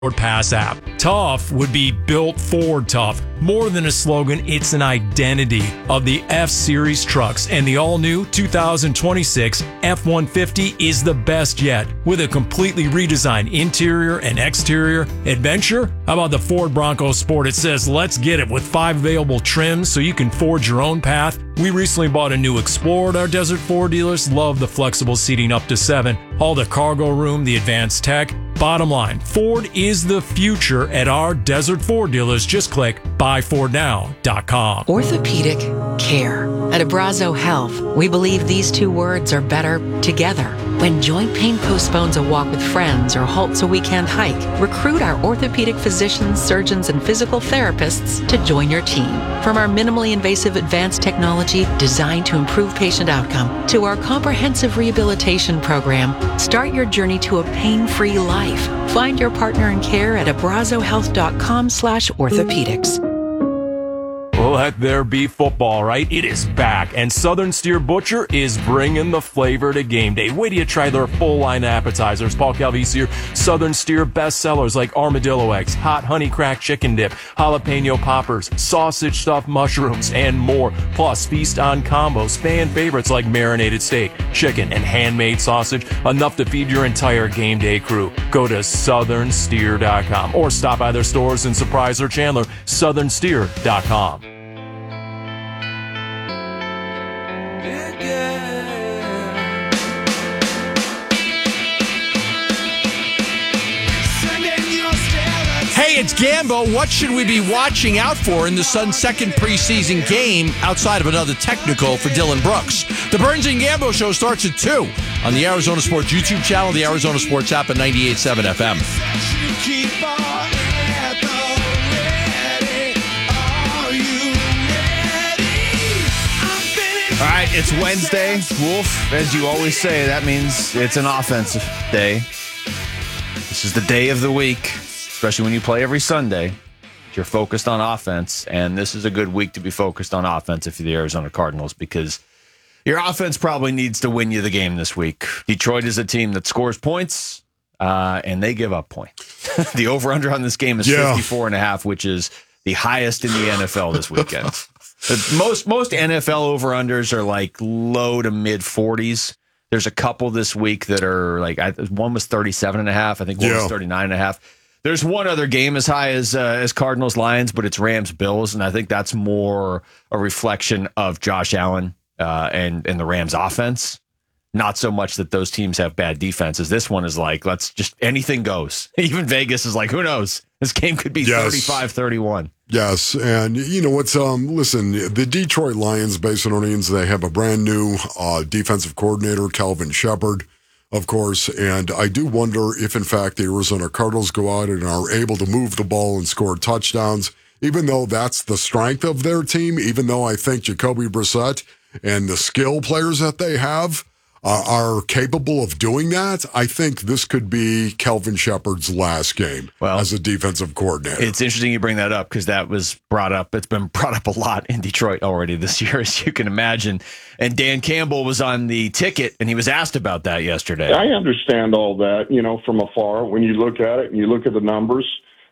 Pass app. Tough would be built for tough. More than a slogan, it's an identity of the F-Series trucks, and the all-new 2026 F-150 is the best yet. With a completely redesigned interior and exterior. Adventure? How about the Ford Bronco Sport? It says, let's get it, with 5 available trims so you can forge your own path. We recently bought a new Explorer at our Desert Ford dealers. Love the flexible seating up to 7. All the cargo room, the advanced tech. Bottom line, Ford is the future at our Desert Ford dealers. Just click buyfordnow.com. Orthopedic care. At Abrazo Health, we believe these two words are better together. When joint pain postpones a walk with friends or halts a weekend hike, recruit our orthopedic physicians, surgeons, and physical therapists to join your team. From our minimally invasive advanced technology designed to improve patient outcome to our comprehensive rehabilitation program, start your journey to a pain-free life. Find your partner in care at abrazohealth.com/orthopedics. Let there be football, right? It is back, and Southern Steer Butcher is bringing the flavor to game day. Wait till you try their full line appetizers. Paul Calvisi here. Southern Steer bestsellers like armadillo eggs, hot honey cracked chicken dip, jalapeno poppers, sausage stuffed mushrooms, and more. Plus, feast on combos, fan favorites like marinated steak, chicken, and handmade sausage. Enough to feed your entire game day crew. Go to southernsteer.com or stop by their stores in Surprise or Chandler. southernsteer.com. Hey, it's Gambo. What should we be watching out for in the Suns' second preseason game outside of another technical for Dylan Brooks? The Burns and Gambo show starts at 2 on the Arizona Sports YouTube channel, the Arizona Sports app, at 98.7 FM. All right, it's Wednesday, Wolf. As you always say, that means it's an offensive day. This is the day of the week, especially when you play every Sunday. You're focused on offense, and this is a good week to be focused on offense if you're the Arizona Cardinals, because your offense probably needs to win you the game this week. Detroit is a team that scores points, and they give up points. The over-under on this game is 54.5, which is the highest in the NFL this weekend. Most NFL over-unders are like low to mid-40s. There's a couple this week that are like, one was 37.5. I think one was 39.5. There's one other game as high as Cardinals Lions, but it's Rams Bills, and I think that's more a reflection of Josh Allen and the Rams offense. Not so much that those teams have bad defenses. This one is like, let's just, anything goes. Even Vegas is like, who knows? This game could be 35-31. Yes, and you know what's, listen, the Detroit Lions, based on Orleans, they have a brand new defensive coordinator, Kelvin Shepard, of course, and I do wonder if, in fact, the Arizona Cardinals go out and are able to move the ball and score touchdowns, even though that's the strength of their team, even though I think Jacoby Brissett and the skill players that they have are capable of doing that. I think this could be Kelvin Shepard's last game as a defensive coordinator. It's interesting you bring that up because that was brought up. It's been brought up a lot in Detroit already this year, as you can imagine. And Dan Campbell was on the ticket, and he was asked about that yesterday. I understand all that, from afar when you look at it and you look at the numbers.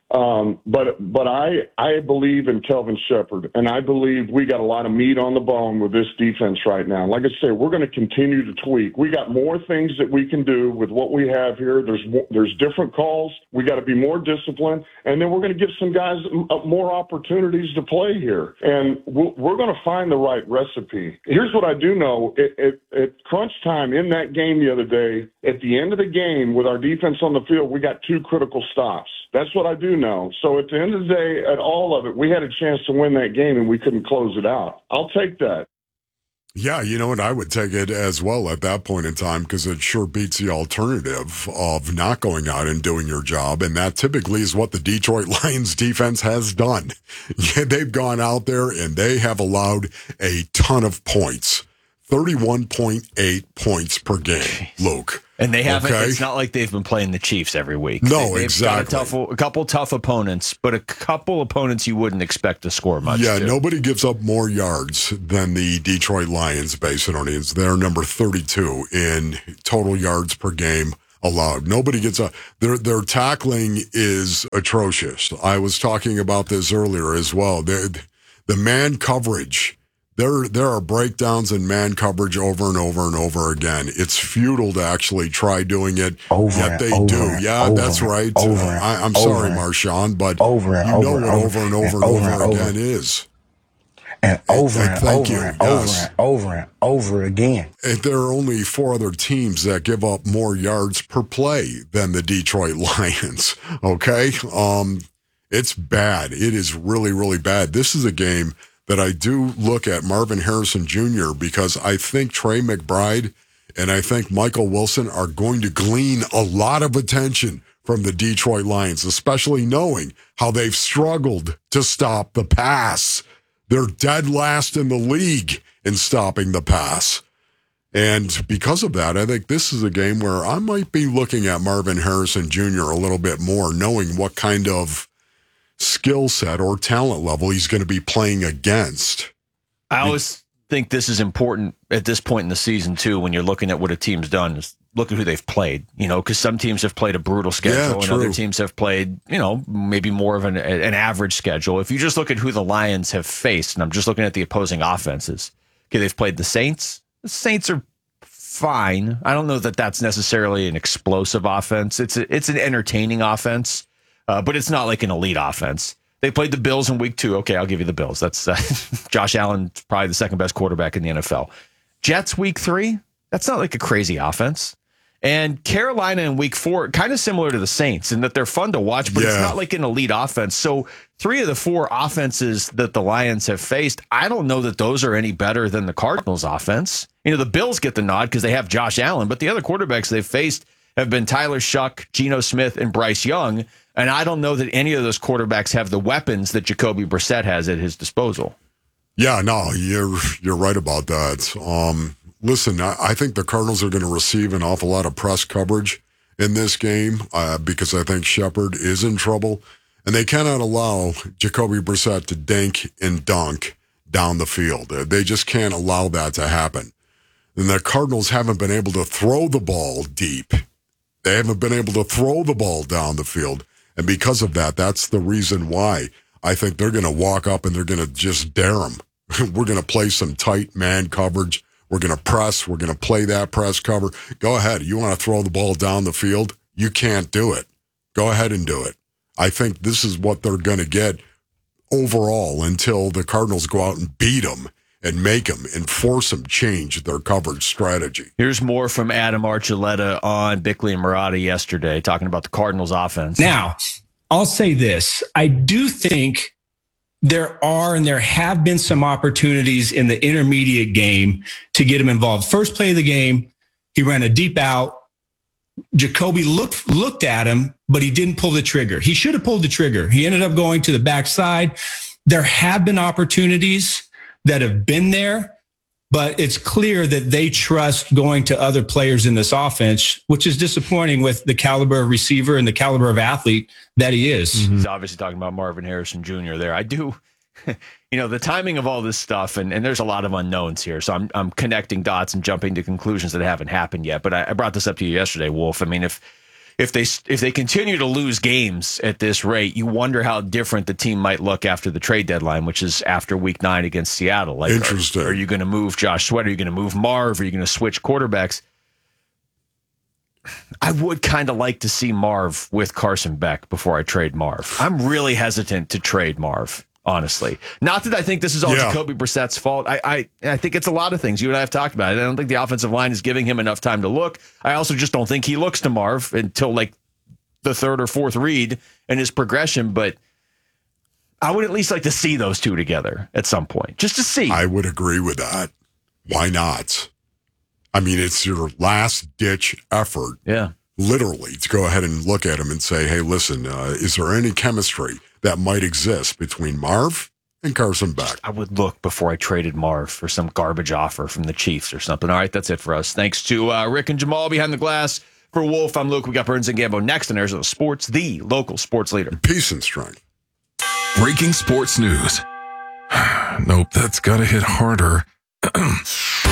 But I believe in Kelvin Shepard, and I believe we got a lot of meat on the bone with this defense right now. Like I said, we're going to continue to tweak. We got more things that we can do with what we have here. There's different calls. We got to be more disciplined, and then we're going to give some guys more opportunities to play here. And we're going to find the right recipe. Here's what I do know. At crunch time in that game the other day, at the end of the game with our defense on the field, we got 2 critical stops. That's what I do know. So at the end of the day, at all of it, we had a chance to win that game, and we couldn't close it out. I'll take that. Yeah, you know what? I would take it as well at that point in time because it sure beats the alternative of not going out and doing your job, and that typically is what the Detroit Lions defense has done. Yeah, they've gone out there, and they have allowed a ton of points. 31.8 points per game, Luke. And they haven't, it's not like they've been playing the Chiefs every week. No, they've exactly. got a couple tough opponents, but a couple opponents you wouldn't expect to score much. Yeah, to. Nobody gives up more yards than the Detroit Lions based on Orleans. They're number 32 in total yards per game allowed. Nobody gets a their tackling is atrocious. I was talking about this earlier as well. The man coverage. There are breakdowns in man coverage over and over and over again. It's futile to actually try doing it, yet they do. Yeah, that's right. I'm sorry, Marshawn, but you know what over and over again is. And over and over again. And there are only 4 other teams that give up more yards per play than the Detroit Lions. Okay? It's bad. It is really, really bad. This is a game that I do look at Marvin Harrison Jr. because I think Trey McBride and I think Michael Wilson are going to glean a lot of attention from the Detroit Lions, especially knowing how they've struggled to stop the pass. They're dead last in the league in stopping the pass. And because of that, I think this is a game where I might be looking at Marvin Harrison Jr. a little bit more, knowing what kind of skill set or talent level he's going to be playing against. I always think this is important at this point in the season, too, when you're looking at what a team's done, is look at who they've played, because some teams have played a brutal schedule and other teams have played, maybe more of an average schedule. If you just look at who the Lions have faced, and I'm just looking at the opposing offenses, okay, they've played the Saints. The Saints are fine. I don't know that that's necessarily an explosive offense. It's an entertaining offense. But it's not like an elite offense. They played the Bills in week 2. Okay, I'll give you the Bills. That's Josh Allen, probably the second best quarterback in the NFL. Jets week 3. That's not like a crazy offense. And Carolina in week 4, kind of similar to the Saints in that they're fun to watch, but it's not like an elite offense. So 3 of the 4 offenses that the Lions have faced, I don't know that those are any better than the Cardinals offense. The Bills get the nod because they have Josh Allen, but the other quarterbacks they've faced have been Tyler Shuck, Geno Smith, and Bryce Young. And I don't know that any of those quarterbacks have the weapons that Jacoby Brissett has at his disposal. Yeah, no, you're right about that. Listen, I think the Cardinals are going to receive an awful lot of press coverage in this game because I think Shepard is in trouble. And they cannot allow Jacoby Brissett to dink and dunk down the field. They just can't allow that to happen. And the Cardinals haven't been able to throw the ball deep. They haven't been able to throw the ball down the field. And because of that, that's the reason why I think they're going to walk up and they're going to just dare them. We're going to play some tight man coverage. We're going to press. We're going to play that press cover. Go ahead. You want to throw the ball down the field? You can't do it. Go ahead and do it. I think this is what they're going to get overall until the Cardinals go out and beat them and make them and force them change their coverage strategy. Here's more from Adam Archuleta on Bickley and Marotta yesterday, talking about the Cardinals offense. Now, I'll say this. I do think there are and there have been some opportunities in the intermediate game to get him involved. First play of the game, he ran a deep out. Jacoby looked at him, but he didn't pull the trigger. He should have pulled the trigger. He ended up going to the backside. There have been opportunities that have been there, but it's clear that they trust going to other players in this offense, which is disappointing with the caliber of receiver and the caliber of athlete that he is. Mm-hmm. He's obviously talking about Marvin Harrison Jr. there. I do, the timing of all this stuff, and there's a lot of unknowns here, so I'm connecting dots and jumping to conclusions that haven't happened yet. But I brought this up to you yesterday, Wolf. I mean, if they continue to lose games at this rate, you wonder how different the team might look after the trade deadline, which is after week 9 against Seattle. Like, interesting. Are you going to move Josh Sweat? Are you going to move Marv? Are you going to switch quarterbacks? I would kind of like to see Marv with Carson Beck before I trade Marv. I'm really hesitant to trade Marv, honestly. Not that I think this is all Jacoby Brissett's fault. I think it's a lot of things. You and I have talked about it. I don't think the offensive line is giving him enough time to look. I also just don't think he looks to Marv until like the 3rd or 4th read in his progression. But I would at least like to see those two together at some point, just to see. I would agree with that. Why not? I mean, it's your last-ditch effort, literally, to go ahead and look at him and say, hey, listen, is there any chemistry that might exist between Marv and Carson Beck? I would look before I traded Marv for some garbage offer from the Chiefs or something. All right, that's it for us. Thanks to Rick and Jamal behind the glass. For Wolf, I'm Luke. We got Burns and Gambo next on Arizona Sports, the local sports leader. Peace and strength. Breaking sports news. Nope, that's got to hit harder.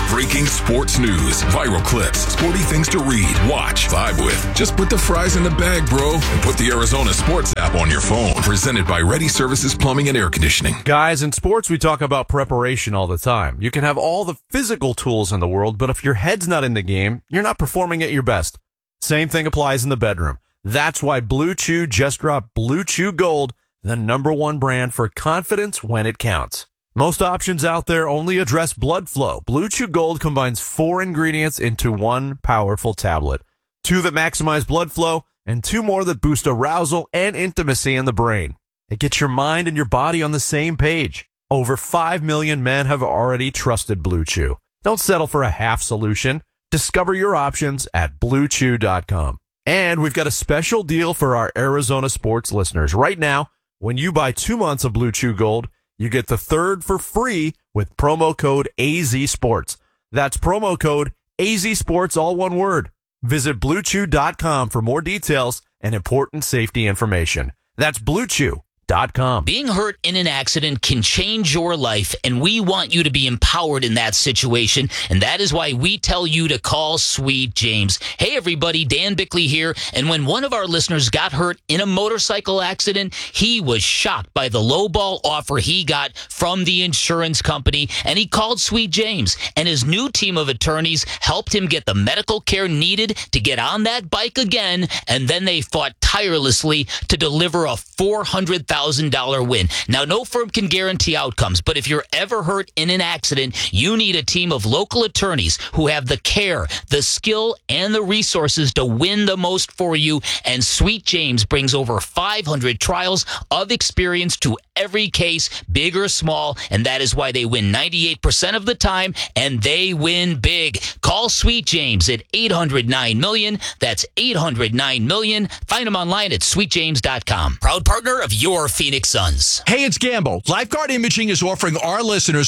Breaking sports news, viral clips, sporty things to read, watch, vibe with. Just put the fries in the bag, bro, and put the Arizona Sports app on your phone. Presented by Ready Services Plumbing and Air Conditioning. Guys, in sports, we talk about preparation all the time. You can have all the physical tools in the world, but if your head's not in the game, you're not performing at your best. Same thing applies in the bedroom. That's why Blue Chew just dropped Blue Chew Gold, the #1 brand for confidence when it counts. Most options out there only address blood flow. Blue Chew Gold combines 4 ingredients into one powerful tablet. 2 that maximize blood flow and 2 more that boost arousal and intimacy in the brain. It gets your mind and your body on the same page. Over 5 million men have already trusted Blue Chew. Don't settle for a half solution. Discover your options at BlueChew.com. And we've got a special deal for our Arizona sports listeners. Right now, when you buy 2 months of Blue Chew Gold, you get the 3rd for free with promo code AZSports. That's promo code AZSports, all one word. Visit BlueChew.com for more details and important safety information. That's BlueChew.com. Being hurt in an accident can change your life, and we want you to be empowered in that situation, and that is why we tell you to call Sweet James. Hey, everybody, Dan Bickley here, and when one of our listeners got hurt in a motorcycle accident, he was shocked by the lowball offer he got from the insurance company, and he called Sweet James, and his new team of attorneys helped him get the medical care needed to get on that bike again, and then they fought tirelessly to deliver a $400,000 win. Now, no firm can guarantee outcomes, but if you're ever hurt in an accident, you need a team of local attorneys who have the care, the skill, and the resources to win the most for you. And Sweet James brings over 500 trials of experience to every case, big or small, and that is why they win 98% of the time, and they win big. Call Sweet James at 800-9-MILLION. That's 800-9-MILLION. Find them online at sweetjames.com. Proud partner of your Phoenix Suns. Hey, it's Gambo. Lifeguard Imaging is offering our listeners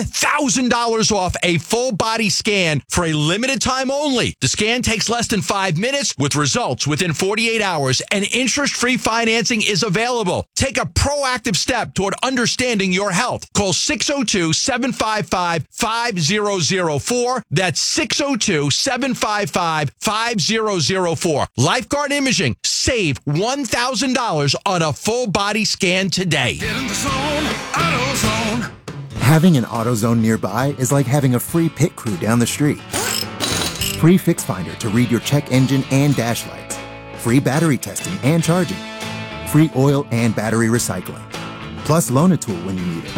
$1,000 off a full body scan for a limited time only. The scan takes less than 5 minutes with results within 48 hours, and interest-free financing is available. Take a proactive step toward understanding your health. Call 602-755-5004. That's 602-755-5004. Lifeguard Imaging. Save $1,000 on a full body scan today. Get in the zone, AutoZone. Having an AutoZone nearby is like having a free pit crew down the street. Free Fix Finder to read your check engine and dash lights. Free battery testing and charging. Free oil and battery recycling. Plus loan a tool when you need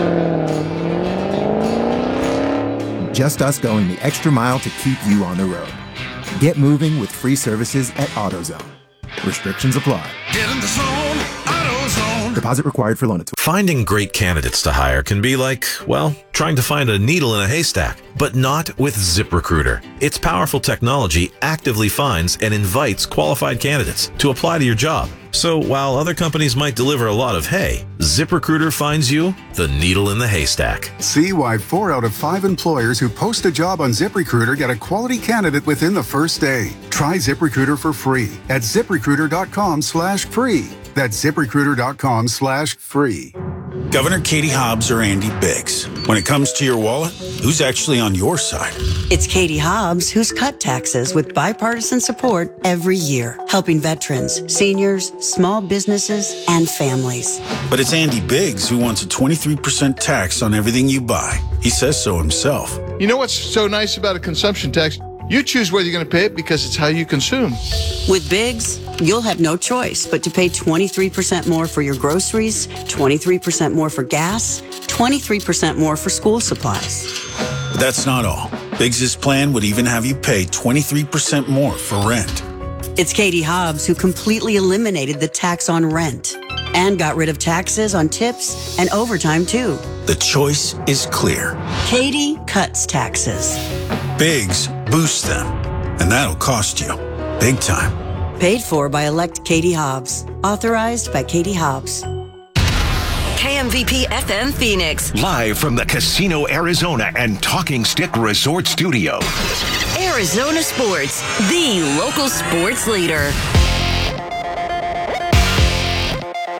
it. Just us going the extra mile to keep you on the road. Get moving with free services at AutoZone. Restrictions apply. Get in the zone, AutoZone. Deposit required for loan a tool. Finding great candidates to hire can be like, well, trying to find a needle in a haystack, but not with ZipRecruiter. Its powerful technology actively finds and invites qualified candidates to apply to your job. So while other companies might deliver a lot of hay, ZipRecruiter finds you the needle in the haystack. See why 4 out of 5 employers who post a job on ZipRecruiter get a quality candidate within the first day. Try ZipRecruiter for free at ZipRecruiter.com/free. That's ZipRecruiter.com/free. Governor Katie Hobbs or Andy Biggs? When it comes to your wallet, who's actually on your side? It's Katie Hobbs who's cut taxes with bipartisan support every year, helping veterans, seniors, small businesses, and families. But it's Andy Biggs who wants a 23% tax on everything you buy. He says so himself. You know what's so nice about a consumption tax? You choose whether you're going to pay it because it's how you consume. With Biggs, you'll have no choice but to pay 23% more for your groceries, 23% more for gas, 23% more for school supplies. But that's not all. Biggs' plan would even have you pay 23% more for rent. It's Katie Hobbs who completely eliminated the tax on rent and got rid of taxes on tips and overtime too. The choice is clear. Katie cuts taxes. Biggs boosts them, and that'll cost you big time. Paid for by elect Katie Hobbs. Authorized by Katie Hobbs. KMVP FM Phoenix. Live from the Casino Arizona and Talking Stick Resort Studio. Arizona Sports, the local sports leader.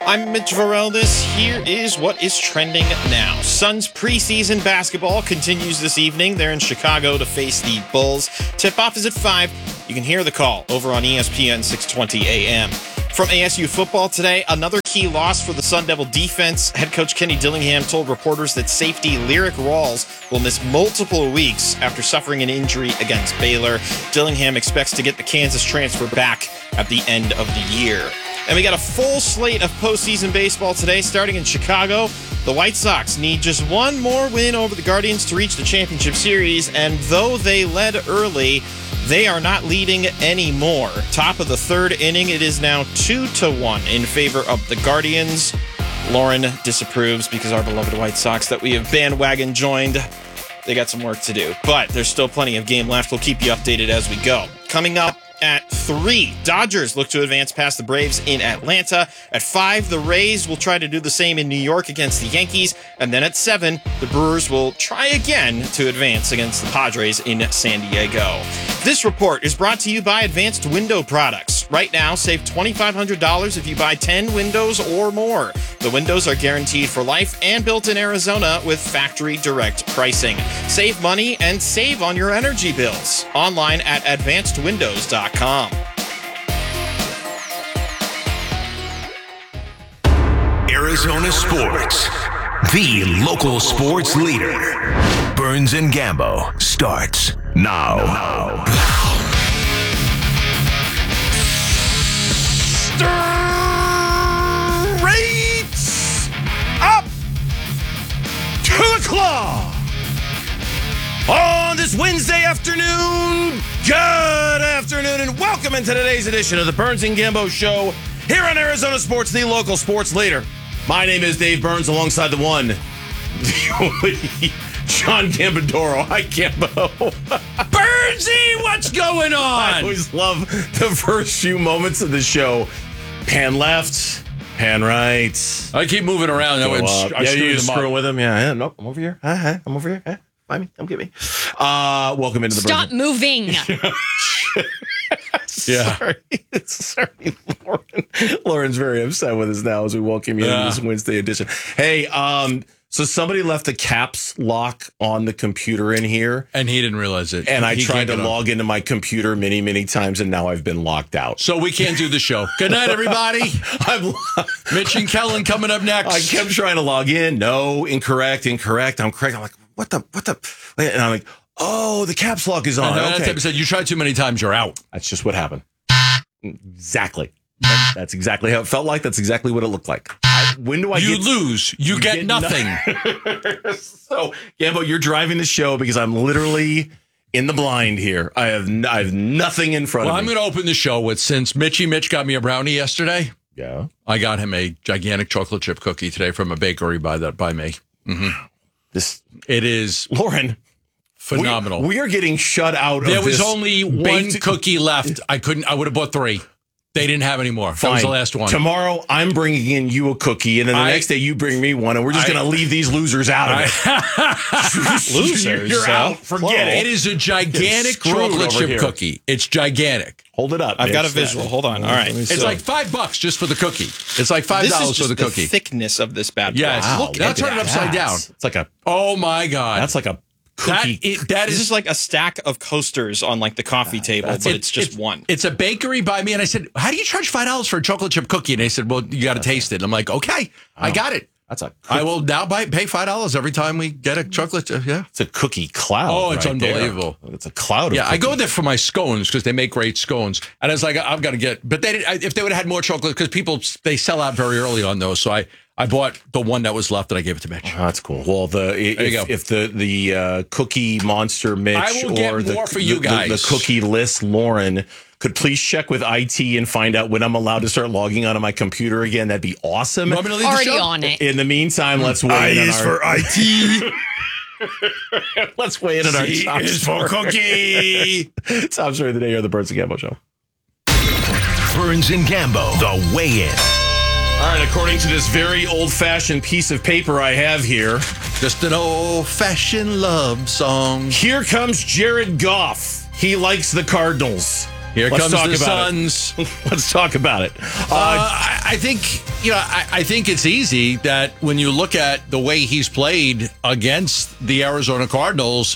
I'm Mitch Varel. This here is what is trending now. Suns preseason basketball continues this evening. They're in Chicago to face the Bulls. Tip-off is at 5. You can hear the call over on ESPN 620 AM. From ASU football today, another key loss for the Sun Devil defense. Head coach Kenny Dillingham told reporters that safety Lyric Rawls will miss multiple weeks after suffering an injury against Baylor. Dillingham expects to get the Kansas transfer back at the end of the year. And we got a full slate of postseason baseball today, starting in Chicago. The White Sox need just one more win over the Guardians to reach the championship series, and though they led early, they are not leading anymore. Top of the third inning, it is now 2-1 in favor of the Guardians. Lauren disapproves because our beloved White Sox that we have bandwagon joined, they got some work to do. But there's still plenty of game left. We'll keep you updated as we go. Coming up at 3, Dodgers look to advance past the Braves in Atlanta. At 5, the Rays will try to do the same in New York against the Yankees. And then at 7, the Brewers will try again to advance against the Padres in San Diego. This report is brought to you by Advanced Window Products. Right now, save $2,500 if you buy 10 windows or more. The windows are guaranteed for life and built in Arizona with factory direct pricing. Save money and save on your energy bills. Online at advancedwindows.com. Arizona Sports, the local sports leader. Burns and Gambo starts now. Straight up to the claw on this Wednesday afternoon. Good afternoon and welcome into today's edition of the Burns and Gambo Show here on Arizona Sports, the local sports leader. My name is Dave Burns alongside the one, the only John Gambadoro. Hi, Gambo. Burnsy, what's going on? I always love the first few moments of the show. Pan left, pan right. I keep moving around. You screw with him. Yeah. Nope. I'm over here. I'm over here. Find me. Come get me. Welcome into the Stop Burns. moving. Yeah. Sorry, Lauren. Lauren's very upset with us now as we welcome you into this Wednesday edition. Hey, so somebody left a caps lock on the computer in here. And he didn't realize it. And I tried to log into my computer many, many times, and now I've been locked out. So we can't do the show. Good night, everybody. Mitch and Kellen coming up next. I kept trying to log in. No, incorrect. I'm correct. I'm like, what the? And I'm like, oh, the caps lock is on. And okay. Said you tried too many times, you're out. That's just what happened. Exactly. That's exactly how it felt like. That's exactly what it looked like. When do I You lose. You get nothing. So, Gambo, you're driving the show because I'm literally in the blind here. I have nothing in front of me. Well, I'm going to open the show with, since Mitch got me a brownie yesterday. Yeah. I got him a gigantic chocolate chip cookie today from a bakery by me. Mm-hmm. It is, Lauren, phenomenal. We are getting shut out. There was only one cookie left. I would have bought 3. They didn't have any more. Fine. That was the last one. Tomorrow, I'm bringing in you a cookie, and then the next day you bring me one, and we're just going to leave these losers out of it. Losers? You're out. Forget it. It is a gigantic chocolate chip cookie. It's gigantic. Hold it up. I've got a visual. Hold on. All right. It's like $5 just for the cookie. It's like $5 for the cookie. The thickness of this bad boy. Yes. Wow, Now turn it upside down. It's like a. Oh my God. That's like a cookie. That is like a stack of coasters on like the coffee table, but it's just one. It's a bakery by me, and I said, "How do you charge $5 for a chocolate chip cookie?" And they said, "Well, you got to taste it." And I'm like, "Okay, I got it." That's a. I will now pay $5 every time we get a chocolate. Yeah, it's a cookie cloud. Oh, it's right unbelievable. There. It's a cloud. Yeah, of I go there for my scones because they make great scones, and I was like, I've got to get. But they, if they would have had more chocolate, because they sell out very early on those, so I bought the one that was left and I gave it to Mitch. Oh, that's cool. Well, if the Cookie Monster Mitch I will or get more for you guys. The Cookie List Lauren could please check with IT and find out when I'm allowed to start logging onto my computer again. That'd be awesome. You want me to leave Already the show? on it. In the meantime, let's weigh in on our... for IT. Let's weigh in on our top is for Cookie. Top story of the day here on the Burns and Gambo Show. Burns and Gambo, the weigh-in. All right, according to this very old-fashioned piece of paper I have here, just an old-fashioned love song. Here comes Jared Goff. He likes the Cardinals. Here Let's comes talk the about Suns. Let's talk about it. I think I think it's easy that when you look at the way he's played against the Arizona Cardinals,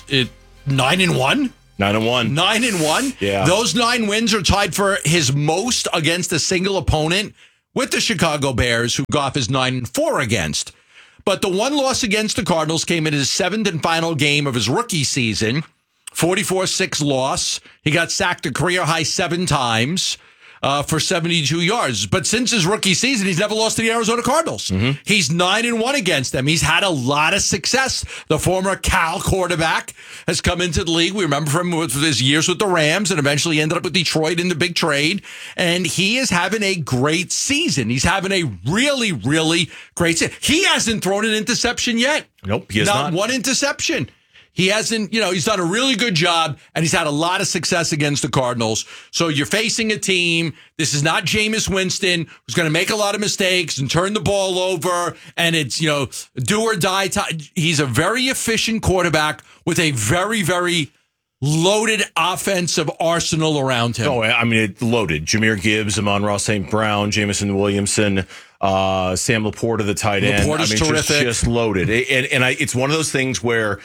9-1. 9-1. 9-1. Yeah. Those 9 wins are tied for his most against a single opponent with the Chicago Bears, who Goff is 9-4 against. But the one loss against the Cardinals came in his 7th and final game of his rookie season. 44-6 loss. He got sacked a career-high 7 times for 72 yards. But since his rookie season, he's never lost to the Arizona Cardinals. Mm-hmm. He's 9-1 against them. He's had a lot of success. The former Cal quarterback has come into the league. We remember from his years with the Rams and eventually ended up with Detroit in the big trade. And he is having a great season. He's having a really, really great season. He hasn't thrown an interception yet. Nope, he has not. One interception. He hasn't, he's done a really good job, and he's had a lot of success against the Cardinals. So you're facing a team. This is not Jameis Winston, who's going to make a lot of mistakes and turn the ball over, and it's, do or die. He's a very efficient quarterback with a very, very loaded offensive arsenal around him. Oh, I mean, it loaded. Jameer Gibbs, Amon-Ra St. Brown, Jamison Williamson, Sam Laporta, the tight end. Laporta's terrific. Just loaded. It's one of those things where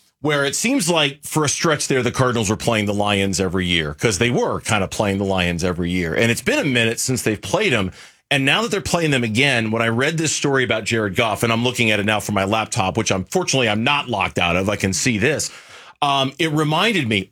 it seems like for a stretch there, the Cardinals were playing the Lions every year, because they were kind of playing the Lions every year. And it's been a minute since they've played them. And now that they're playing them again, when I read this story about Jared Goff, and I'm looking at it now from my laptop, which unfortunately I'm not locked out of, I can see this. It reminded me,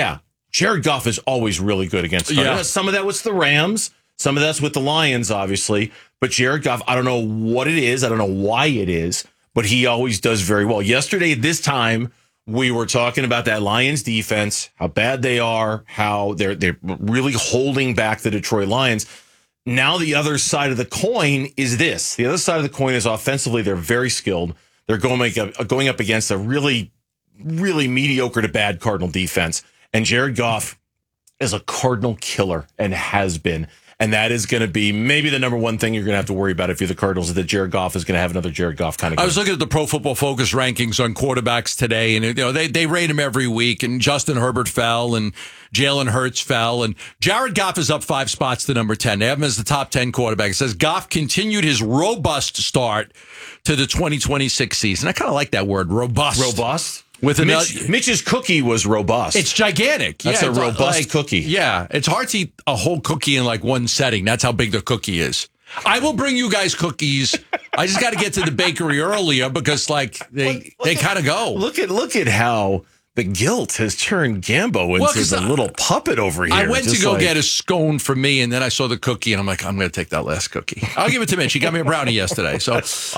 Jared Goff is always really good against the Cardinals. Some of that was the Rams. Some of that's with the Lions, obviously. But Jared Goff, I don't know what it is. I don't know why it is, but he always does very well. Yesterday, this time, we were talking about that Lions defense, how bad they are, how they're really holding back the Detroit Lions. Now the other side of the coin is this. The other side of the coin is offensively, they're very skilled. They're going up against a really, really mediocre to bad Cardinal defense. And Jared Goff is a Cardinal killer and has been. And that is going to be maybe the number one thing you're going to have to worry about if you're the Cardinals, is that Jared Goff is going to have another Jared Goff kind of game. I was looking at the Pro Football Focus rankings on quarterbacks today, and they rate him every week, and Justin Herbert fell, and Jalen Hurts fell, and Jared Goff is up 5 spots to number 10. They have him as the top 10 quarterback. It says Goff continued his robust start to the 2026 season. I kind of like that word, robust. Robust? With Mitch's cookie was robust. It's gigantic. That's a robust cookie. Yeah, it's hard to eat a whole cookie in like one setting. That's how big the cookie is. I will bring you guys cookies. I just got to get to the bakery earlier because they kind of go. Look at how the guilt has turned Gambo into the little puppet over here. I went to go get a scone for me, and then I saw the cookie, and I'm like, I'm going to take that last cookie. I'll give it to Mitch. She got me a brownie yesterday. So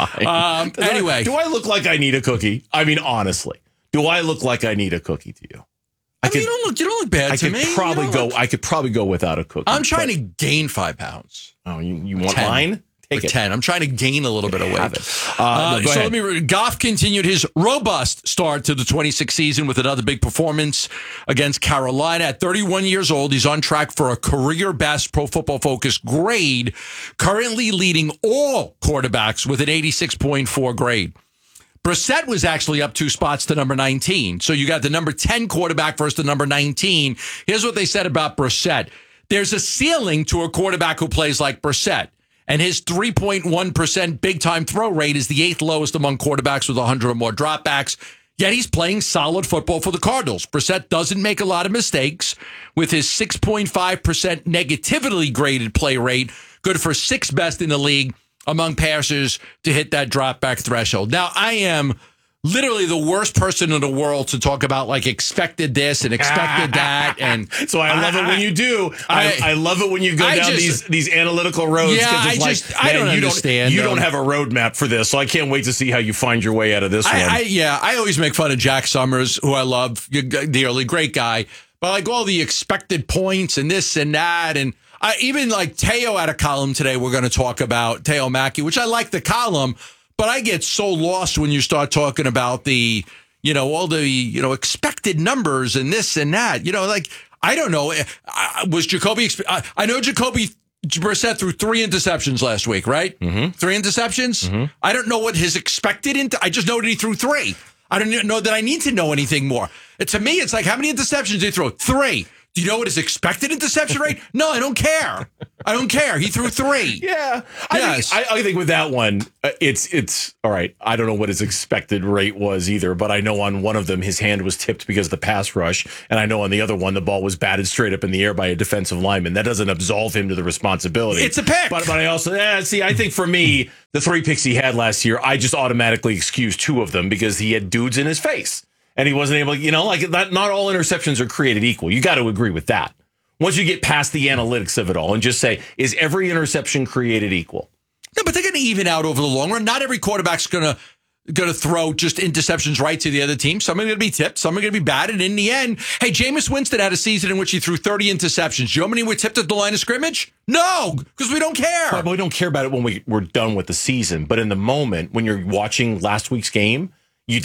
anyway. Do I look like I need a cookie? I mean, honestly. Do I look like I need a cookie to you? You don't look bad to me. I could probably go without a cookie. I'm trying to gain 5 pounds. Oh, you want mine? Take it. 10. I'm trying to gain a little bit of weight. So Goff continued his robust start to the 26th season with another big performance against Carolina. At 31 years old, he's on track for a career best Pro Football Focus grade, currently leading all quarterbacks with an 86.4 grade. Brissett was actually up 2 spots to number 19. So you got the number 10 quarterback versus the number 19. Here's what they said about Brissett. There's a ceiling to a quarterback who plays like Brissett. And his 3.1% big-time throw rate is the 8th lowest among quarterbacks with 100 or more dropbacks. Yet he's playing solid football for the Cardinals. Brissett doesn't make a lot of mistakes with his 6.5% negatively graded play rate, good for 6th best in the league among passers to hit that drop back threshold. Now, I am literally the worst person in the world to talk about like expected this and expected that. And so I love it when you do. I love it when you go down these analytical roads. Yeah, I don't understand. You don't have a roadmap for this, so I can't wait to see how you find your way out of this one. I always make fun of Jack Summers, who I love dearly, great guy. But like all the expected points and this and that, and even like Teo had a column today we're going to talk about, Teo Mackey, which I like the column, but I get so lost when you start talking about the, all the, expected numbers and this and that. I don't know. Was Jacoby, I know Jacoby Brissett threw 3 interceptions last week, right? Mm-hmm. 3 interceptions? Mm-hmm. I don't know what his expected, I just know that he threw 3. I don't know that I need to know anything more. To me, it's like, how many interceptions did he throw? 3. Do you know what his expected interception rate? No, I don't care. I don't care. He threw 3. Yeah. Yes. I think with that one, it's all right. I don't know what his expected rate was either, but I know on one of them, his hand was tipped because of the pass rush. And I know on the other one, the ball was batted straight up in the air by a defensive lineman. That doesn't absolve him to the responsibility. It's a pick. But I also, I think for me, the 3 picks he had last year, I just automatically excused 2 of them because he had dudes in his face. And he wasn't able to, not all interceptions are created equal. You got to agree with that. Once you get past the analytics of it all and just say, is every interception created equal? No, but they're going to even out over the long run. Not every quarterback's going to throw just interceptions right to the other team. Some are going to be tipped. Some are going to be batted. In the end, hey, Jameis Winston had a season in which he threw 30 interceptions. Do you know how many were tipped at the line of scrimmage? No, because we don't care. Well, we don't care about it when we're done with the season. But in the moment, when you're watching last week's game, you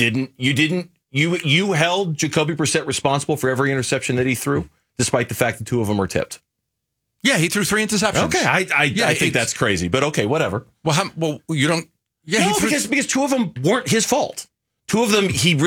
held Jacoby Brissett responsible for every interception that he threw, despite the fact that 2 of them were tipped. Yeah, he threw 3 interceptions. Okay, I think that's crazy, but okay, whatever. Well, you don't. Yeah, no, because 2 of them weren't his fault. 2 of them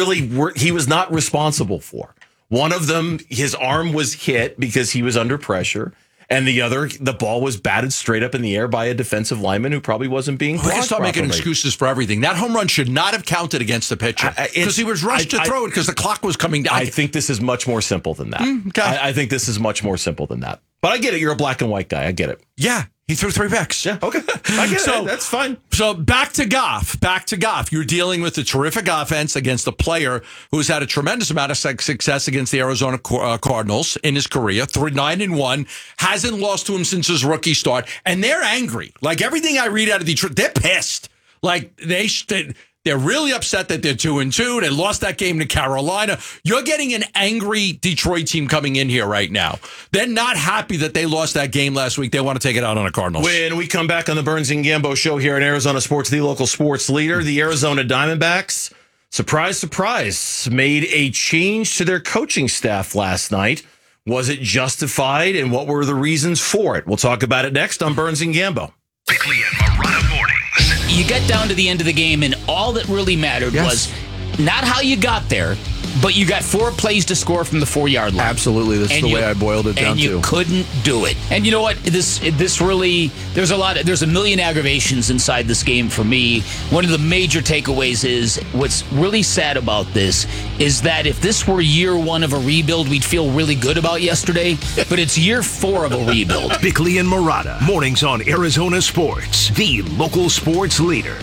he was not responsible for. One of them, his arm was hit because he was under pressure. And the other, the ball was batted straight up in the air by a defensive lineman who probably wasn't being blocked. We can start making excuses for everything. That home run should not have counted against the pitcher because he was rushed to throw it because the clock was coming down. I think this is much more simple than that. Okay. I think this is much more simple than that. But I get it. You're a black and white guy. I get it. Yeah. He threw 3 picks. Yeah, okay. I get it. That's fine. So back to Goff. You're dealing with a terrific offense against a player who's had a tremendous amount of success against the Arizona Cardinals in his career. 9-1. Hasn't lost to him since his rookie start. And they're angry. Like everything I read out of Detroit, they're pissed. Like they're really upset that they're 2-2. They lost that game to Carolina. You're getting an angry Detroit team coming in here right now. They're not happy that they lost that game last week. They want to take it out on the Cardinals. When we come back on the Burns and Gambo show here in Arizona Sports, the local sports leader, the Arizona Diamondbacks, surprise, surprise, made a change to their coaching staff last night. Was it justified, and what were the reasons for it? We'll talk about it next on Burns and Gambo. Bickley and Marotta mornings. You get down to the end of the game, and all that really mattered was not how you got there, but you got 4 plays to score from the 4-yard line. Absolutely. That's the way I boiled it down and you to. Couldn't do it. And you know what? This really, there's a million aggravations inside this game for me. One of the major takeaways is what's really sad about this is that if this were year 1 of a rebuild, we'd feel really good about yesterday, but it's year 4 of a rebuild. Bickley and Marotta, mornings on Arizona Sports, the local sports leader.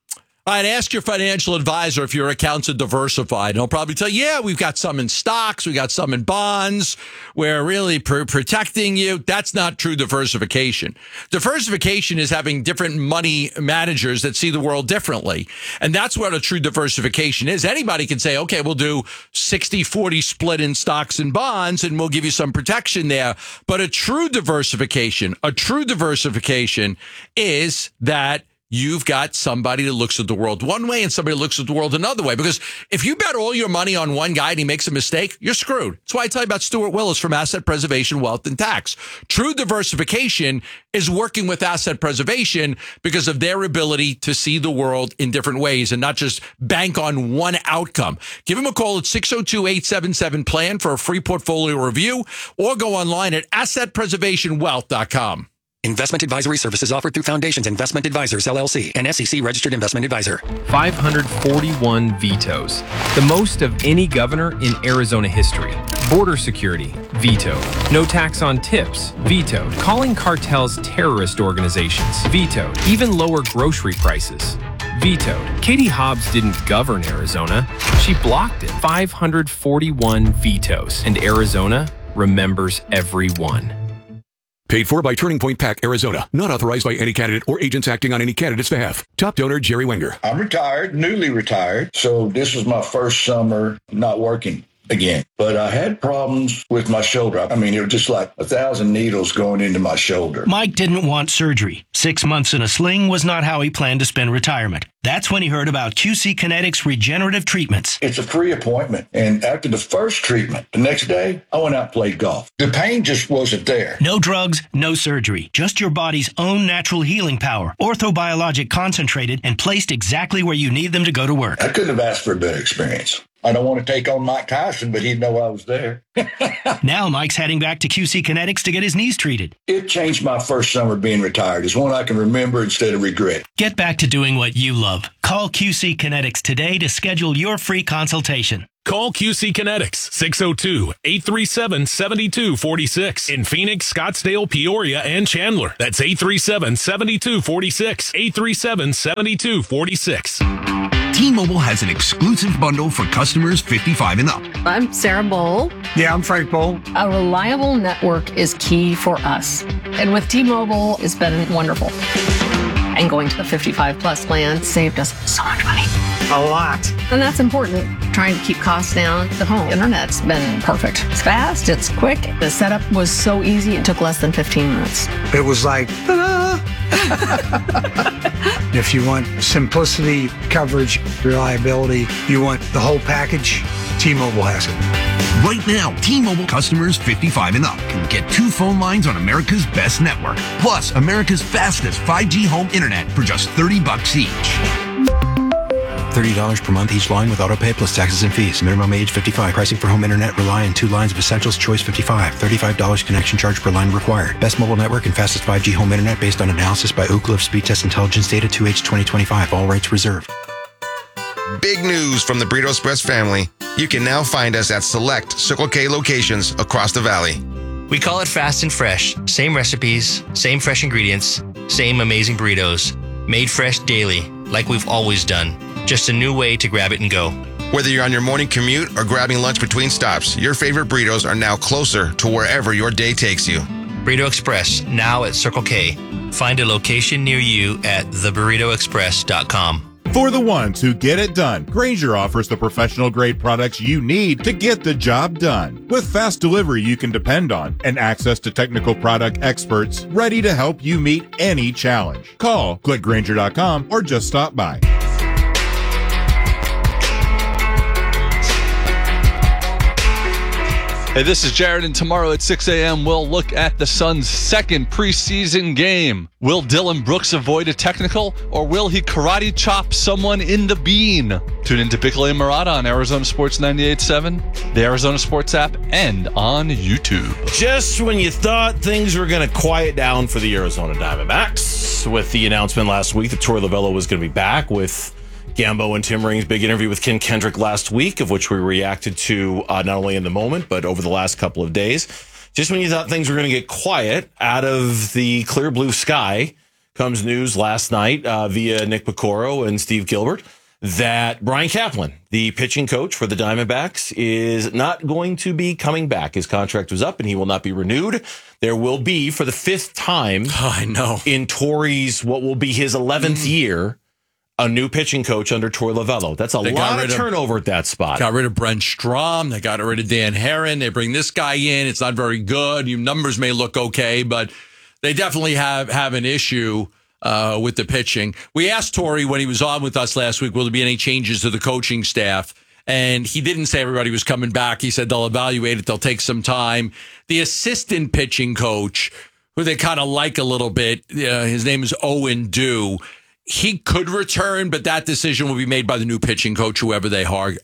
I'd ask your financial advisor if your accounts are diversified. And he'll probably tell you, yeah, we've got some in stocks, we got some in bonds. We're really protecting you. That's not true diversification. Diversification is having different money managers that see the world differently. And that's what a true diversification is. Anybody can say, okay, we'll do 60-40 split in stocks and bonds, and we'll give you some protection there. But a true diversification is that you've got somebody that looks at the world one way and somebody looks at the world another way. Because if you bet all your money on one guy and he makes a mistake, you're screwed. That's why I tell you about Stuart Willis from Asset Preservation, Wealth and Tax. True diversification is working with asset preservation because of their ability to see the world in different ways and not just bank on one outcome. Give them a call at 602-877-PLAN for a free portfolio review or go online at assetpreservationwealth.com. Investment advisory services offered through Foundations Investment Advisors, LLC, an SEC-registered investment advisor. 541 vetoes, the most of any governor in Arizona history. Border security, vetoed. No tax on tips, vetoed. Calling cartels terrorist organizations, vetoed. Even lower grocery prices, vetoed. Katie Hobbs didn't govern Arizona. She blocked it. 541 vetoes. And Arizona remembers every one. Paid for by Turning Point PAC, Arizona. Not authorized by any candidate or agents acting on any candidate's behalf. Top donor, Jerry Wenger. I'm retired, newly retired, so this was my first summer not working again. But I had problems with my shoulder. I mean, it was just like 1,000 needles going into my shoulder. Mike didn't want surgery. 6 months in a sling was not how he planned to spend retirement. That's when he heard about QC Kinetics regenerative treatments. It's a free appointment. And after the first treatment, the next day, I went out and played golf. The pain just wasn't there. No drugs, no surgery. Just your body's own natural healing power. Orthobiologic concentrated and placed exactly where you need them to go to work. I couldn't have asked for a better experience. I don't want to take on Mike Tyson, but he'd know I was there. Now Mike's heading back to QC Kinetics to get his knees treated. It changed my first summer being retired. It's one I can remember instead of regret. Get back to doing what you love. Call QC Kinetics today to schedule your free consultation. Call QC Kinetics, 602-837-7246. In Phoenix, Scottsdale, Peoria, and Chandler. That's 837-7246. 837-7246. T-Mobile has an exclusive bundle for customers 55 and up. I'm Sarah Bowl. Yeah, I'm Frank Bowl. A reliable network is key for us. And with T-Mobile, it's been wonderful. And going to the 55 plus plan saved us so much money. A lot. And that's important. Trying to keep costs down. The home internet's been perfect. It's fast, it's quick. The setup was so easy, it took less than 15 minutes. It was like, ta-da! If you want simplicity, coverage, reliability, you want the whole package, T-Mobile has it. Right now, T-Mobile customers 55 and up can get 2 phone lines on America's best network, plus America's fastest 5G home internet for just $30 each. $30 per month each line with autopay plus taxes and fees. Minimum age 55. Pricing for home internet rely on 2 lines of Essentials Choice 55. $35 connection charge per line required. Best mobile network and fastest 5G home internet based on analysis by Ookla of Speed Test Intelligence data 2H 2025. All rights reserved. Big news from the Burrito Express family. You can now find us at select Circle K locations across the valley. We call it fast and fresh. Same recipes, same fresh ingredients, same amazing burritos. Made fresh daily, like we've always done. Just a new way to grab it and go. Whether you're on your morning commute or grabbing lunch between stops, your favorite burritos are now closer to wherever your day takes you. Burrito Express, now at Circle K. Find a location near you at theburritoexpress.com. For the ones who get it done, Grainger offers the professional-grade products you need to get the job done. With fast delivery you can depend on and access to technical product experts ready to help you meet any challenge. Call, click Grainger.com, or just stop by. Hey, this is Jared, and tomorrow at 6 a.m., we'll look at the Suns' second preseason game. Will Dylan Brooks avoid a technical, or will he karate chop someone in the bean? Tune in to Bickley and Murata on Arizona Sports 98.7, the Arizona Sports app, and on YouTube. Just when you thought things were going to quiet down for the Arizona Diamondbacks, with the announcement last week that Torey Lovullo was going to be back with Gambo and Tim Ring's big interview with Ken Kendrick last week, of which we reacted to not only in the moment, but over the last couple of days. Just when you thought things were going to get quiet, out of the clear blue sky comes news last night via Nick Piccoro and Steve Gilbert that Brian Kaplan, the pitching coach for the Diamondbacks, is not going to be coming back. His contract was up and he will not be renewed. There will be, for the 5th time in Torey's, what will be his 11th year, a new pitching coach under Torey Lovullo. That's a lot of turnover at that spot. Got rid of Brent Strom. They got rid of Dan Herron. They bring this guy in. It's not very good. Your numbers may look okay, but they definitely have an issue with the pitching. We asked Torey when he was on with us last week, will there be any changes to the coaching staff? And he didn't say everybody was coming back. He said they'll evaluate it. They'll take some time. The assistant pitching coach, who they kind of like a little bit, his name is Owen Dew. He could return, but that decision will be made by the new pitching coach, whoever they hire.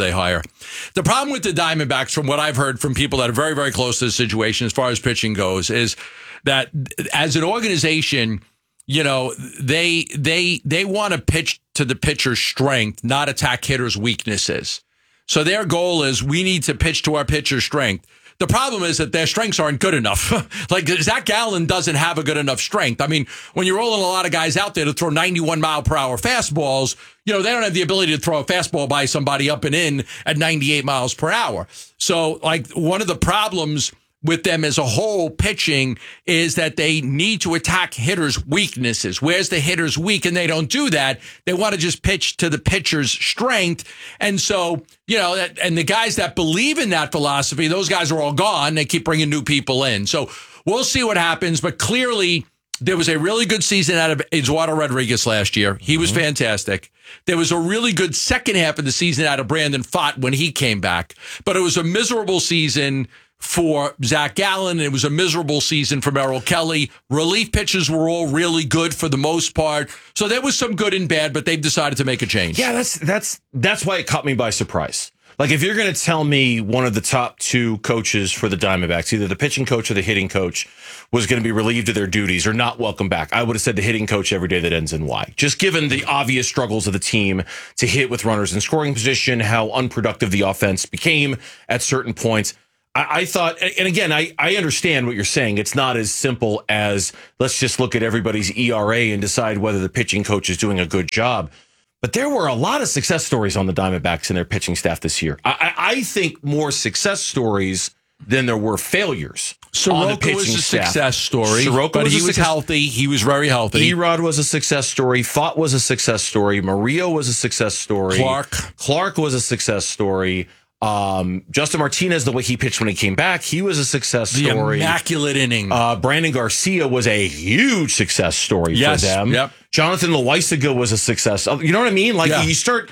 The problem with the Diamondbacks, from what I've heard from people that are very, very close to the situation as far as pitching goes, is that as an organization, you know, they want to pitch to the pitcher's strength, not attack hitters' weaknesses. So their goal is we need to pitch to our pitcher's strength. The problem is that their strengths aren't good enough. Like Zach Gallen doesn't have a good enough strength. I mean, when you're rolling a lot of guys out there to throw 91 mile per hour fastballs, you know, they don't have the ability to throw a fastball by somebody up and in at 98 miles per hour. So like one of the problems with them as a whole pitching is that they need to attack hitters' weaknesses. Where's the hitter's weak? And they don't do that. They want to just pitch to the pitcher's strength. And so, you know, and the guys that believe in that philosophy, those guys are all gone. They keep bringing new people in. So we'll see what happens. But clearly, there was a really good season out of Eduardo Rodriguez last year. He was fantastic. There was a really good second half of the season out of Brandon Pfaadt when he came back. But it was a miserable season for Zach Gallen. It was a miserable season for Merrill Kelly. Relief pitchers were all really good for the most part. So there was some good and bad, but they've decided to make a change. Yeah, that's why it caught me by surprise. Like, if you're going to tell me one of the top two coaches for the Diamondbacks, either the pitching coach or the hitting coach, was going to be relieved of their duties or not welcome back, I would have said the hitting coach every day that ends in Y. Just given the obvious struggles of the team to hit with runners in scoring position, how unproductive the offense became at certain points. I thought, and again, I understand what you're saying. It's not as simple as let's just look at everybody's ERA and decide whether the pitching coach is doing a good job. But there were a lot of success stories on the Diamondbacks and their pitching staff this year. I think more success stories than there were failures. Soroka was a success story, but he was healthy. He was very healthy. Erod was a success story. Fott was a success story. Murillo was a success story. Clark was a success story. Justin Martinez, the way he pitched when he came back, he was a success story. The immaculate inning. Brandon Garcia was a huge success story for them. Yep. Jonathan Loaisiga was a success. You know what I mean? Like you start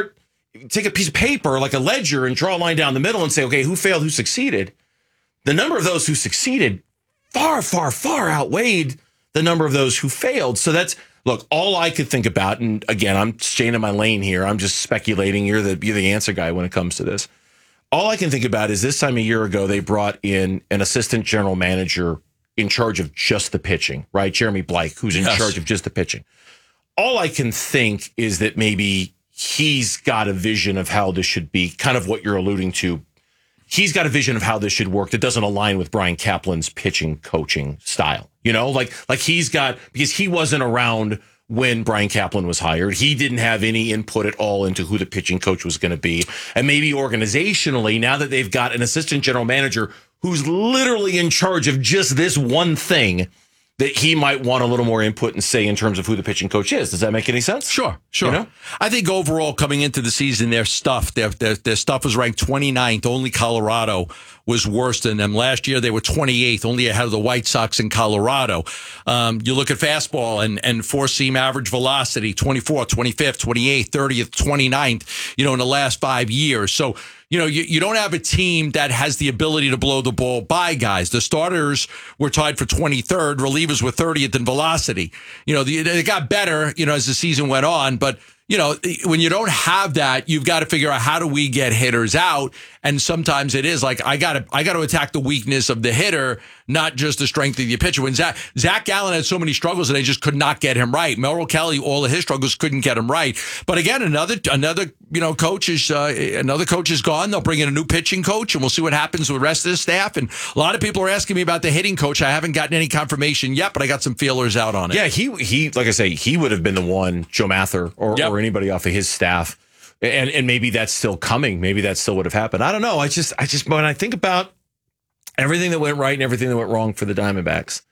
take a piece of paper, like a ledger, and draw a line down the middle and say, okay, who failed, who succeeded? The number of those who succeeded far, far, far outweighed the number of those who failed. So that's, look, all I could think about, and again, I'm staying in my lane here. I'm just speculating. You're the answer guy when it comes to this. All I can think about is this time a year ago, they brought in an assistant general manager in charge of just the pitching, right? Jeremy Blake, who's in charge of just the pitching. All I can think is that maybe he's got a vision of how this should be, kind of what you're alluding to. He's got a vision of how this should work that doesn't align with Brian Kaplan's pitching coaching style. You know, like he's got, because he wasn't around when Brian Kaplan was hired. He didn't have any input at all into who the pitching coach was going to be. And maybe organizationally, now that they've got an assistant general manager who's literally in charge of just this one thing, that he might want a little more input and say in terms of who the pitching coach is. Does that make any sense? Sure. You know? I think overall coming into the season, their stuff was ranked 29th. Only Colorado was worse than them. Last year, they were 28th, only ahead of the White Sox in Colorado. You look at fastball and four-seam average velocity, 24th, 25th, 28th, 30th, 29th, in the last 5 years. So, you don't have a team that has the ability to blow the ball by guys. The starters were tied for 23rd. Relievers were 30th in velocity. They got better, as the season went on. But, when you don't have that, you've got to figure out how do we get hitters out. And sometimes it is like, I got to attack the weakness of the hitter, not just the strength of the pitcher. When Zach Gallen had so many struggles and they just could not get him right. Merrill Kelly, all of his struggles couldn't get him right. But again, another coach is gone. They'll bring in a new pitching coach, and we'll see what happens with the rest of the staff. And a lot of people are asking me about the hitting coach. I haven't gotten any confirmation yet, but I got some feelers out on it. Yeah, he like I say, he would have been the one, Joe Mather or anybody off of his staff. And maybe that's still coming. Maybe that still would have happened. I don't know. I just when I think about everything that went right and everything that went wrong for the Diamondbacks,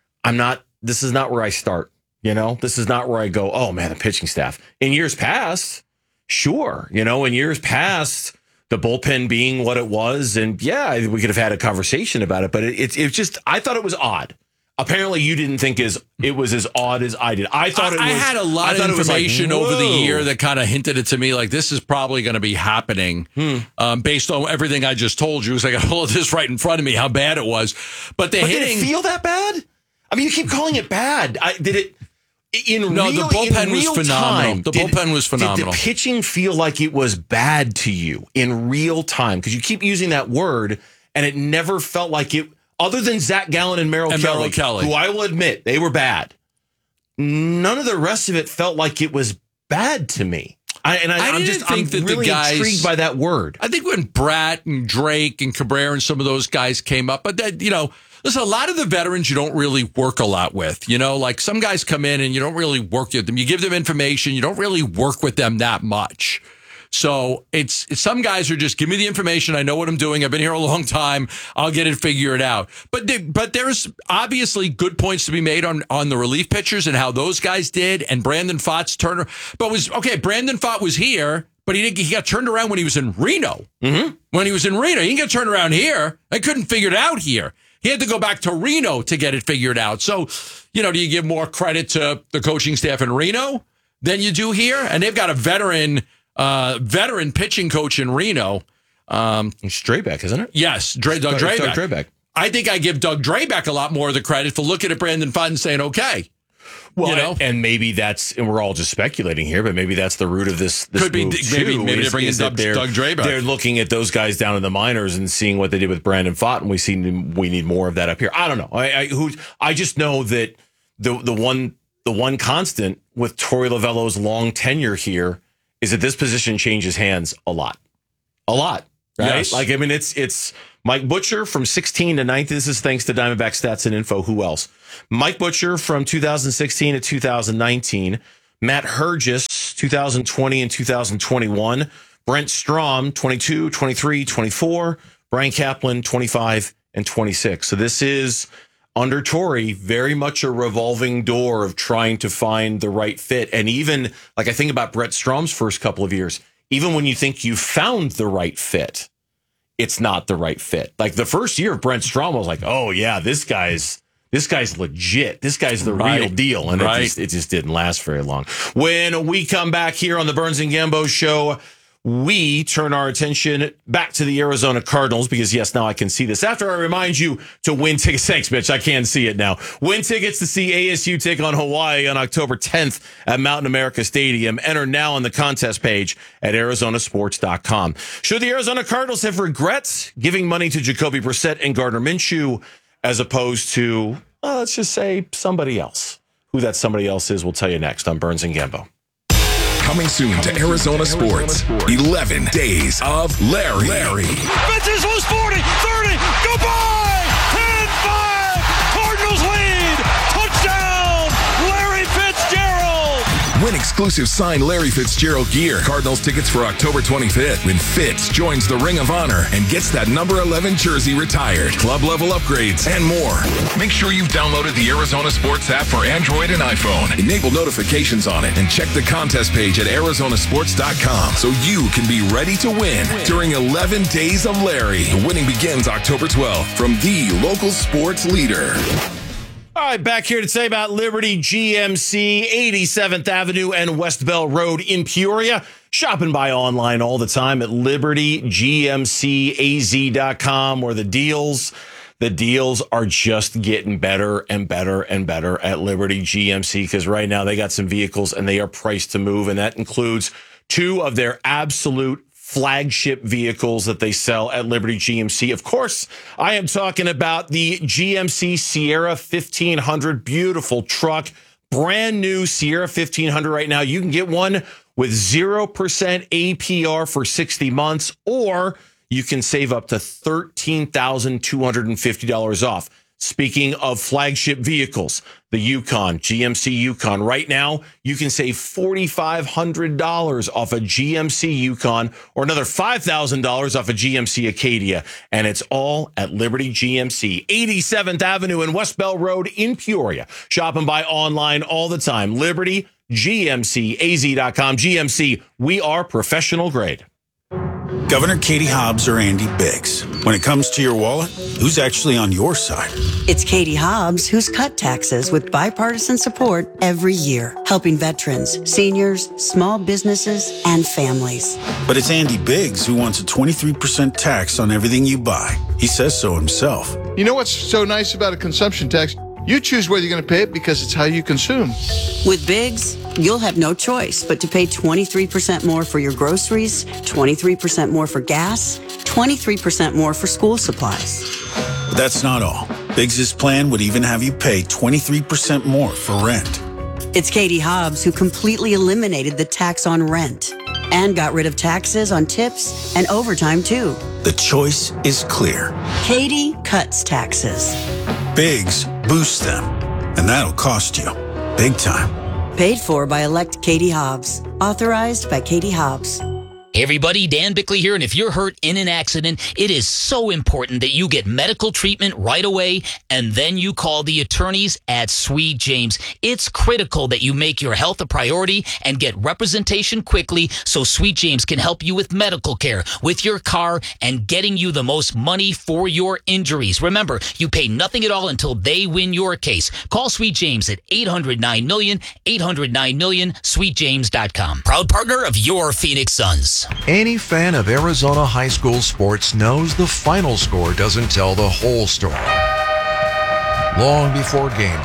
this is not where I start. This is not where I go, oh man, the pitching staff. In years past, sure. In years past, the bullpen being what it was, and yeah, we could have had a conversation about it, but it's just, I thought it was odd. Apparently, you didn't think it was as odd as I did. I thought I had a lot of information over the year that kind of hinted it to me, like this is probably going to be happening based on everything I just told you. It's like I got all of this right in front of me, how bad it was. But hitting, did it feel that bad? I mean, you keep calling it bad. Did it? The bullpen was phenomenal. The bullpen was phenomenal. Did the pitching feel like it was bad to you in real time? Because you keep using that word, and it never felt like it. Other than Zach Gallen and Merrill Kelly, who I will admit, they were bad. None of the rest of it felt like it was bad to me. I'm really intrigued by that word. I think when Bratt and Drake and Cabrera and some of those guys came up, but that, listen, a lot of the veterans you don't really work a lot with. Like some guys come in and you don't really work with them. You give them information. You don't really work with them that much. So it's some guys are just give me the information. I know what I'm doing. I've been here a long time. I'll get it figured out. But there's obviously good points to be made on the relief pitchers and how those guys did. And Brandon Pfaadt's turner. But Brandon Pfaadt was here, but he got turned around when he was in Reno. Mm-hmm. When he was in Reno, he didn't get turned around here. I couldn't figure it out here. He had to go back to Reno to get it figured out. So, do you give more credit to the coaching staff in Reno than you do here? And they've got a veteran pitching coach in Reno. It's Drabek, isn't it? Yes, Doug Drabek. I think I give Doug Drabek a lot more of the credit for looking at Brandon Pfaadt and saying, okay. Well, and maybe and we're all just speculating here, but maybe that's the root of this Could be, move maybe they bring in that Doug Dre back. They're looking at those guys down in the minors and seeing what they did with Brandon Pfaadt, and we need more of that up here. I don't know. I just know that the one constant with Torey Lovello's long tenure here is that this position changes hands a lot. Right? Yes. Like, I mean, it's Mike Butcher from 16 to 19. This is thanks to Diamondback Stats and Info. Who else? Mike Butcher from 2016 to 2019. Matt Hergis, 2020 and 2021. Brent Strom, 22, 23, 24. Brian Kaplan, 25 and 26. So this is, under Torey, very much a revolving door of trying to find the right fit. And even, like, I think about Brent Strom's first couple of years, even when you think you found the right fit, it's not the right fit. Like, the first year of Brent Strom was like, oh yeah, this guy's legit. This guy's the real deal. And it just didn't last very long. When we come back here on the Burns and Gambo show, we turn our attention back to the Arizona Cardinals because, yes, now I can see this. After I remind you to win tickets. Thanks, Mitch. I can see it now. Win tickets to see ASU take on Hawaii on October 10th at Mountain America Stadium. Enter now on the contest page at arizonasports.com. Should the Arizona Cardinals have regrets giving money to Jacoby Brissett and Gardner Minshew as opposed to, let's just say, somebody else? Who that somebody else is, we'll tell you next on Burns and Gambo. Coming soon to Arizona Sports. 11 days of Larry. Fences loose 40, 30, goodbye! 10-5, Cardinals lead! Touchdown, Larry Fitzgerald! Win exclusive signed Larry Fitzgerald gear. Cardinals tickets for October 25th when Fitz joins the Ring of Honor and gets that number 11 jersey retired. Club level upgrades and more. Make sure you've downloaded the Arizona Sports app for Android and iPhone. Enable notifications on it and check the contest page at arizonasports.com so you can be ready to win during 11 days of Larry. The winning begins October 12th from the local sports leader. All right, back here to say about Liberty GMC, 87th Avenue and West Bell Road in Peoria. Shop and buy online all the time at libertygmcaz.com, where the deals are just getting better and better and better at Liberty GMC, because right now they got some vehicles and they are priced to move, and that includes two of their absolute flagship vehicles that they sell at Liberty GMC. Of course, I am talking about the GMC Sierra 1500, beautiful truck, brand new Sierra 1500 right now. You can get one with 0% APR for 60 months, or you can save up to $13,250 off. Speaking of flagship vehicles, the Yukon, GMC Yukon. Right now, you can save $4,500 off a GMC Yukon or another $5,000 off a GMC Acadia. And it's all at Liberty GMC, 87th Avenue and West Bell Road in Peoria. Shop and buy online all the time. LibertyGMCAZ.com. GMC, we are professional grade. Governor Katie Hobbs or Andy Biggs. When it comes to your wallet, who's actually on your side? It's Katie Hobbs, who's cut taxes with bipartisan support every year, helping veterans, seniors, small businesses, and families. But it's Andy Biggs who wants a 23% tax on everything you buy. He says so himself. You know what's so nice about a consumption tax? You choose whether you're going to pay it because it's how you consume. With Biggs, you'll have no choice but to pay 23% more for your groceries, 23% more for gas, 23% more for school supplies. But that's not all. Biggs' plan would even have you pay 23% more for rent. It's Katie Hobbs who completely eliminated the tax on rent and got rid of taxes on tips and overtime too. The choice is clear. Katie cuts taxes. Biggs boosts them, and that'll cost you big time. Paid for by elect Katie Hobbs. Authorized by Katie Hobbs. Hey everybody, Dan Bickley here, and if you're hurt in an accident, it is so important that you get medical treatment right away, and then you call the attorneys at Sweet James. It's critical that you make your health a priority and get representation quickly so Sweet James can help you with medical care, with your car, and getting you the most money for your injuries. Remember, you pay nothing at all until they win your case. Call Sweet James at 800-9-MILLION, 800-9-MILLION, sweetjames.com. Proud partner of your Phoenix Suns. Any fan of Arizona high school sports knows the final score doesn't tell the whole story. Long before game day,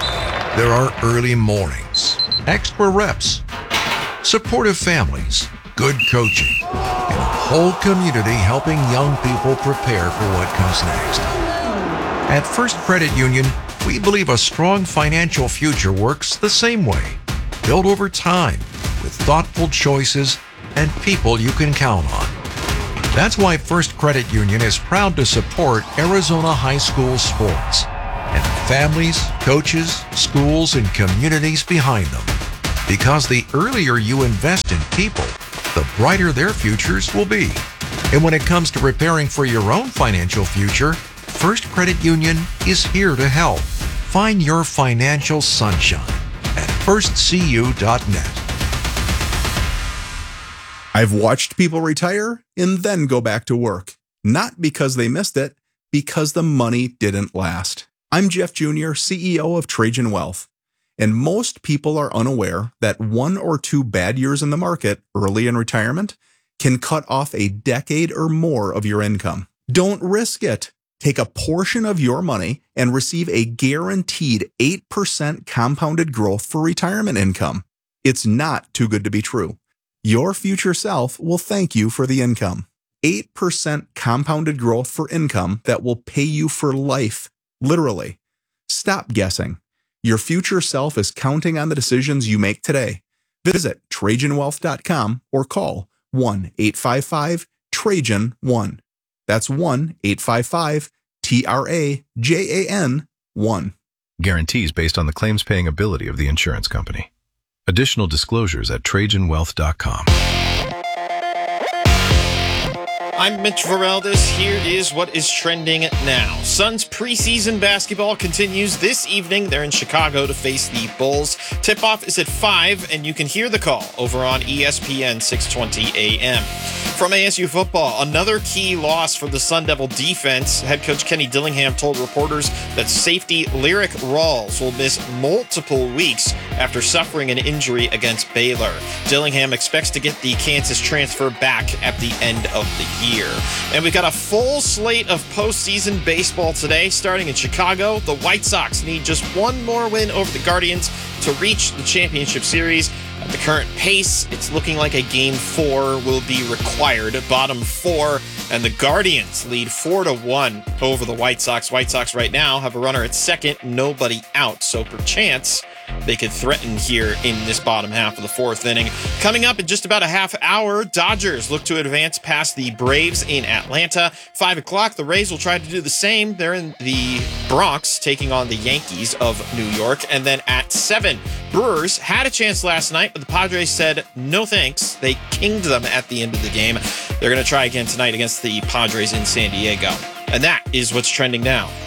There are early mornings, extra reps, supportive families, good coaching, and a whole community helping young people prepare for what comes next. At First Credit Union, we believe a strong financial future works the same way, built over time with thoughtful choices and people you can count on. That's why First Credit Union is proud to support Arizona high school sports and the families, coaches, schools, and communities behind them. Because the earlier you invest in people, the brighter their futures will be. And when it comes to preparing for your own financial future, First Credit Union is here to help. Find your financial sunshine at firstcu.net. I've watched people retire and then go back to work. Not because they missed it, because the money didn't last. I'm Jeff Jr., CEO of Trajan Wealth. And most people are unaware that 1 or 2 bad years in the market early in retirement can cut off a decade or more of your income. Don't risk it. Take a portion of your money and receive a guaranteed 8% compounded growth for retirement income. It's not too good to be true. Your future self will thank you for the income. 8% compounded growth for income that will pay you for life, literally. Stop guessing. Your future self is counting on the decisions you make today. Visit TrajanWealth.com or call 1-855-TRAJAN-1. That's 1-855-TRAJAN-1. Guarantees based on the claims paying ability of the insurance company. Additional disclosures at TrajanWealth.com. I'm Mitch Vareldis. Here is what is trending now. Suns preseason basketball continues this evening. They're in Chicago to face the Bulls. Tip-off is at 5, and you can hear the call over on ESPN 620 AM. From ASU football, another key loss for the Sun Devil defense. Head coach Kenny Dillingham told reporters that safety Lyric Rawls will miss multiple weeks after suffering an injury against Baylor. Dillingham expects to get the Kansas transfer back at the end of the year. And we've got a full slate of postseason baseball today, starting in Chicago. The White Sox need just one more win over the Guardians to reach the championship series. At the current pace, it's looking like a Game 4 will be required. Bottom 4, and the Guardians lead 4-1 over the White Sox. White Sox right now have a runner at second, nobody out. So perchance they could threaten here in this bottom half of the 4th inning. Coming up in just about a half hour, Dodgers look to advance past the Braves in Atlanta. 5 o'clock, the Rays will try to do the same. They're in the Bronx taking on the Yankees of New York. And then at 7, Brewers had a chance last night, but the Padres said no thanks. They kinged them at the end of the game. They're going to try again tonight against the Padres in San Diego. And that is what's trending now.